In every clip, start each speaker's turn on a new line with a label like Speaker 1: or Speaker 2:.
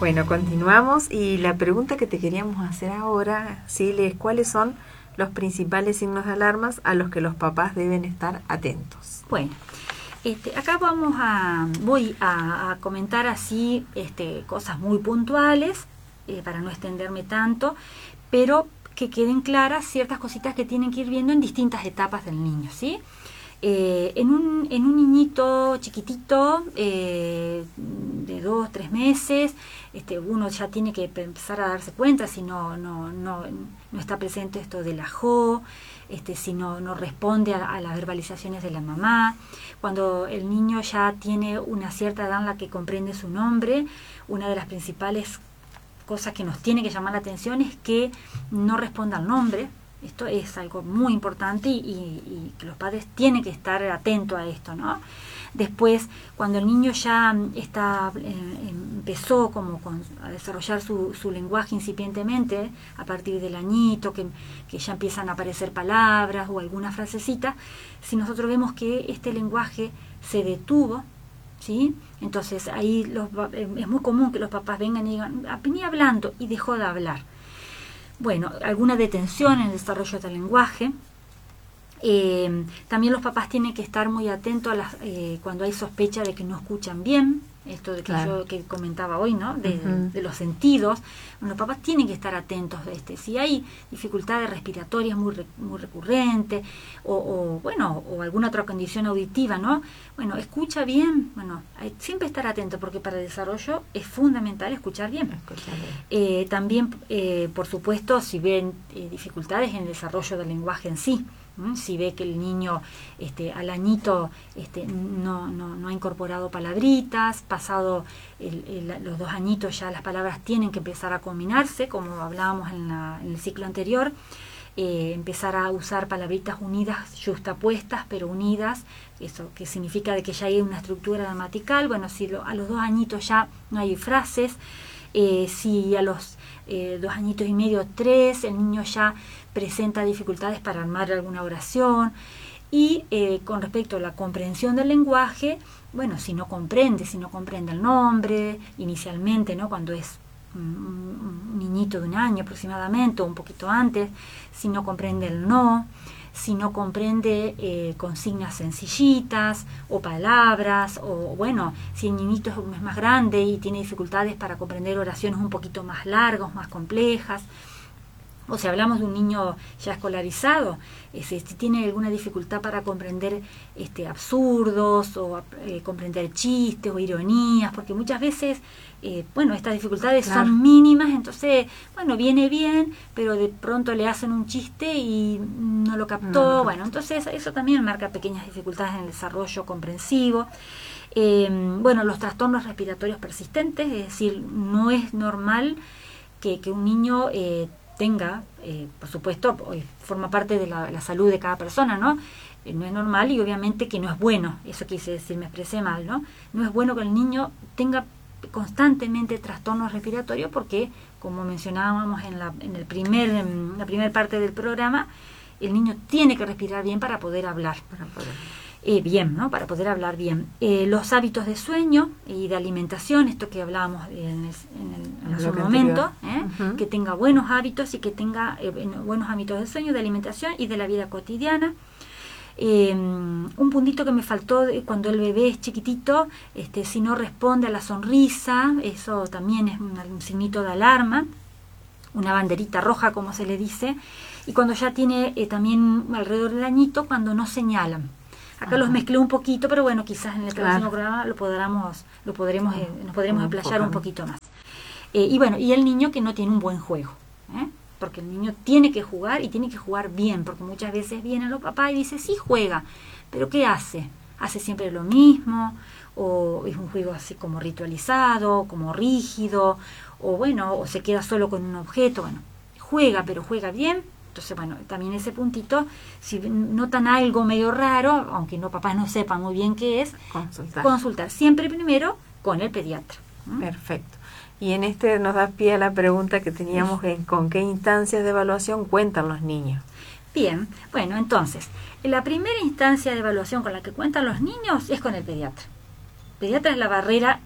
Speaker 1: Bueno, continuamos y la pregunta que te queríamos hacer ahora, Sil, es ¿cuáles son los principales signos de alarmas a los que los papás deben estar atentos?
Speaker 2: Bueno, acá voy a comentar así cosas muy puntuales para no extenderme tanto, pero que queden claras ciertas cositas que tienen que ir viendo en distintas etapas del niño, ¿sí? En un niñito chiquitito de 2, 3 meses, uno ya tiene que empezar a darse cuenta si no está presente esto de la jo, si no responde a las verbalizaciones de la mamá. Cuando el niño ya tiene una cierta edad en la que comprende su nombre, una de las principales cosas que nos tiene que llamar la atención es que no responda al nombre. Esto es algo muy importante y que los padres tienen que estar atentos a esto, ¿no? Después, cuando el niño ya empezó a desarrollar su lenguaje incipientemente, a partir del añito, que ya empiezan a aparecer palabras o algunas frasecitas, si nosotros vemos que este lenguaje se detuvo, ¿sí? Entonces ahí es muy común que los papás vengan y digan, venía hablando y dejó de hablar. Bueno, alguna detención en el desarrollo del lenguaje. También los papás tienen que estar muy atentos cuando hay sospecha de que no escuchan bien, esto de que yo que comentaba hoy, ¿no? De los sentidos. Bueno, los papás tienen que estar atentos de si hay dificultades respiratorias muy recurrentes o alguna otra condición auditiva, ¿no? Bueno, escucha bien, siempre estar atento porque para el desarrollo es fundamental escuchar bien. También, por supuesto, si ven dificultades en el desarrollo del lenguaje en sí. Si ve que el niño al añito no ha incorporado palabritas, pasado los 2 añitos ya las palabras tienen que empezar a combinarse, como hablábamos en el ciclo anterior, empezar a usar palabritas unidas, yuxtapuestas, pero unidas, eso que significa de que ya hay una estructura gramatical. Bueno, si a los 2 añitos ya no hay frases, si a los 2 añitos y medio, 3, el niño ya presenta dificultades para armar alguna oración. Y con respecto a la comprensión del lenguaje, bueno, si no comprende el nombre inicialmente, ¿no? Cuando es un niñito de 1 año aproximadamente o un poquito antes, si no comprende el no, si no comprende consignas sencillitas o palabras, o bueno, si el niñito es más grande y tiene dificultades para comprender oraciones un poquito más largas, más complejas. O si hablamos de un niño ya escolarizado, si tiene alguna dificultad para comprender absurdos o comprender chistes o ironías, porque muchas veces, estas dificultades son mínimas, entonces, viene bien, pero de pronto le hacen un chiste y no lo captó. Bueno, entonces eso también marca pequeñas dificultades en el desarrollo comprensivo. Los trastornos respiratorios persistentes, es decir, no es normal que un niño tenga, por supuesto, forma parte de la salud de cada persona, ¿no? No es normal y obviamente que no es bueno, eso quise decir, me expresé mal, ¿no? No es bueno que el niño tenga constantemente trastornos respiratorios porque, como mencionábamos en la primera parte del programa, el niño tiene que respirar bien para poder hablar. Bien, ¿no? Para poder hablar bien. Los hábitos de sueño y de alimentación, esto que hablábamos en hace un momento, que tenga buenos hábitos y que tenga buenos hábitos de sueño, de alimentación y de la vida cotidiana. Un puntito que me faltó cuando el bebé es chiquitito, si no responde a la sonrisa, eso también es un signito de alarma, una banderita roja como se le dice, y cuando ya tiene también alrededor del añito, cuando no señalan. Acá los mezclé un poquito, pero bueno, quizás en el próximo programa nos podremos explayar un poquito más. Y el niño que no tiene un buen juego, porque el niño tiene que jugar y tiene que jugar bien, porque muchas veces vienen los papás y dicen, sí juega, pero ¿qué hace? ¿Hace siempre lo mismo? ¿O es un juego así como ritualizado, como rígido? ¿O se queda solo con un objeto? Bueno, juega, pero juega bien. Entonces, también ese puntito, si notan algo medio raro, aunque papás no sepan muy bien qué es, consultar siempre primero con el pediatra.
Speaker 1: Perfecto. Y en nos da pie a la pregunta que teníamos, ¿con qué instancias de evaluación cuentan los niños?
Speaker 2: Bien, entonces, la primera instancia de evaluación con la que cuentan los niños es con el pediatra. El pediatra es la barrera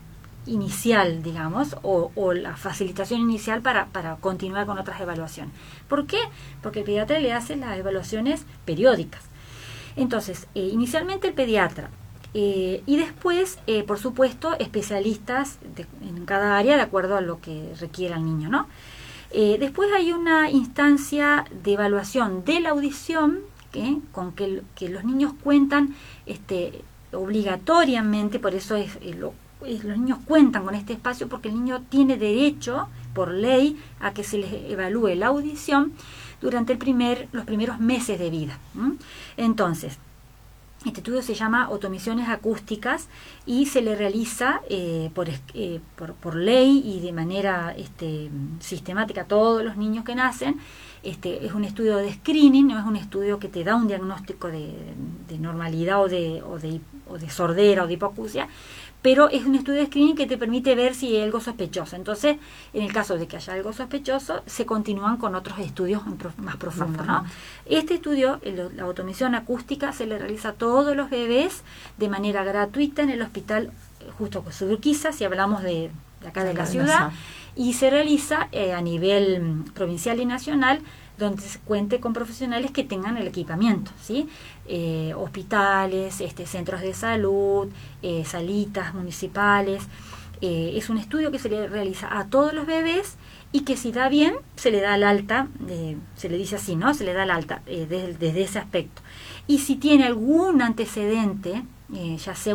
Speaker 2: inicial, digamos, o la facilitación inicial para continuar con otras evaluaciones. ¿Por qué? Porque el pediatra le hace las evaluaciones periódicas. Entonces, inicialmente el pediatra, y después, por supuesto, especialistas en cada área de acuerdo a lo que requiera el niño, ¿no? Después hay una instancia de evaluación de la audición, con que los niños cuentan obligatoriamente, por eso los niños cuentan con este espacio, porque el niño tiene derecho, por ley, a que se les evalúe la audición durante los primeros meses de vida. Entonces, este estudio se llama otomisiones acústicas y se le realiza por ley y de manera sistemática a todos los niños que nacen. Es un estudio de screening, no es un estudio que te da un diagnóstico de normalidad o de sordera o de hipoacusia, pero es un estudio de screening que te permite ver si hay algo sospechoso. Entonces, en el caso de que haya algo sospechoso, se continúan con otros estudios más profundos, ¿no? Este estudio, la otomisión acústica, se le realiza a todos los bebés de manera gratuita en el hospital Justo Urquiza, si hablamos de acá de la ciudad, y se realiza a nivel provincial y nacional, donde se cuente con profesionales que tengan el equipamiento, ¿sí? Hospitales, centros de salud, salitas municipales. Es un estudio que se le realiza a todos los bebés y que si da bien, se le da el alta, se le dice así, ¿no? Se le da el alta desde ese aspecto. Y si tiene algún antecedente, ya sea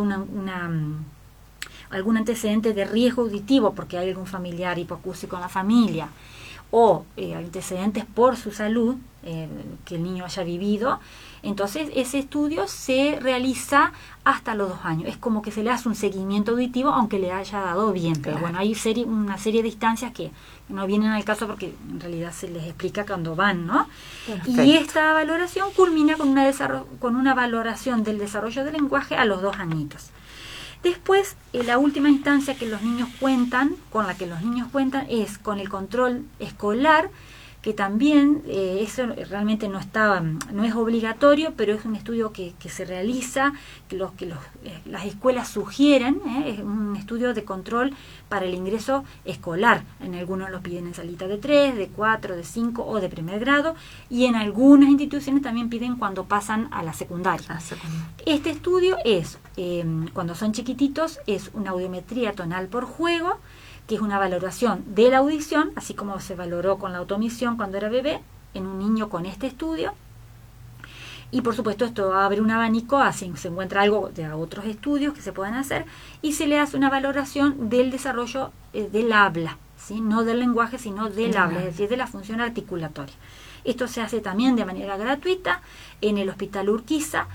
Speaker 2: algún antecedente de riesgo auditivo, porque hay algún familiar hipoacúsico en la familia, o antecedentes por su salud, que el niño haya vivido, entonces ese estudio se realiza hasta los 2 años. Es como que se le hace un seguimiento auditivo, aunque le haya dado bien. Pero bueno, hay una serie de instancias que no vienen al caso porque en realidad se les explica cuando van, ¿no? Perfecto. Y esta valoración culmina con una valoración del desarrollo del lenguaje a los 2 añitos. Después, la última instancia con la que los niños cuentan es con el control escolar, que también eso realmente no es obligatorio, pero es un estudio que se realiza, que las escuelas sugieren, es un estudio de control para el ingreso escolar. En algunos lo piden en salita de 3, de 4, de 5 o de primer grado, y en algunas instituciones también piden cuando pasan a la secundaria. Este estudio es, cuando son chiquititos, es una audiometría tonal por juego, que es una valoración de la audición, así como se valoró con la otomisión cuando era bebé, en un niño con este estudio. Y por supuesto esto abre un abanico, así se encuentra algo de otros estudios que se pueden hacer, y se le hace una valoración del desarrollo del habla, ¿sí? No del lenguaje, sino del habla, es decir, de la función articulatoria. Esto se hace también de manera gratuita en el Hospital Urquiza.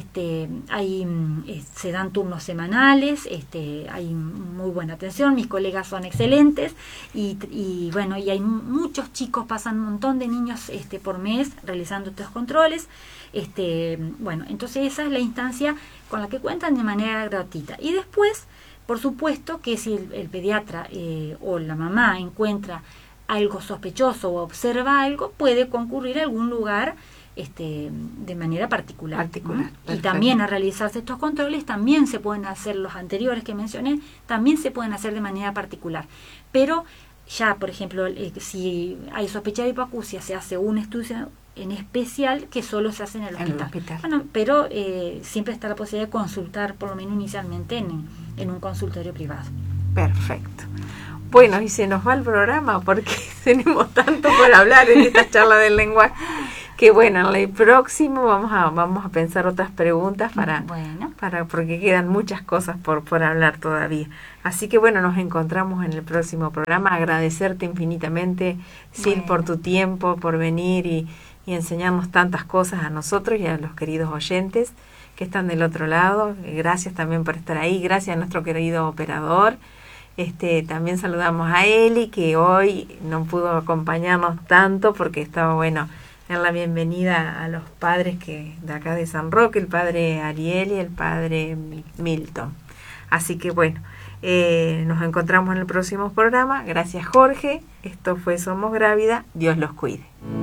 Speaker 2: Se dan turnos semanales, hay muy buena atención, mis colegas son excelentes y hay muchos chicos, pasan un montón de niños por mes realizando estos controles. Entonces esa es la instancia con la que cuentan de manera gratuita. Y después, por supuesto, que si el pediatra o la mamá encuentra algo sospechoso o observa algo, puede concurrir a algún lugar de manera particular. Y también a realizarse estos controles, también se pueden hacer los anteriores que mencioné, también se pueden hacer de manera particular. Pero ya, por ejemplo, si hay sospecha de hipoacusia, se hace un estudio en especial que solo se hace en el hospital. Bueno, pero siempre está la posibilidad de consultar, por lo menos inicialmente, en un consultorio privado.
Speaker 1: Perfecto. Bueno, y se nos va el programa porque tenemos tanto por hablar en esta charla del lenguaje, que bueno, en el próximo vamos a pensar otras preguntas porque quedan muchas cosas por hablar todavía. Así que bueno, nos encontramos en el próximo programa. Agradecerte infinitamente, Sil, por tu tiempo, por venir y enseñarnos tantas cosas a nosotros y a los queridos oyentes que están del otro lado. Gracias también por estar ahí. Gracias a nuestro querido operador. También saludamos a Eli, que hoy no pudo acompañarnos tanto porque estaba en la bienvenida a los padres de acá de San Roque, el padre Ariel y el padre Milton. Así que bueno, nos encontramos en el próximo programa. Gracias, Jorge. Esto fue Somos Grávida. Dios los cuide.